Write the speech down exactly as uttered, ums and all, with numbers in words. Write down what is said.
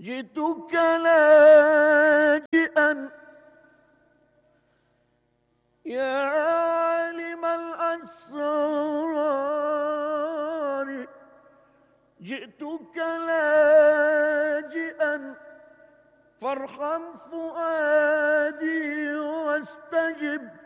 جئتك لاجئا يا عالم الأسرار، جئتك لاجئا فارحم فؤادي واستجب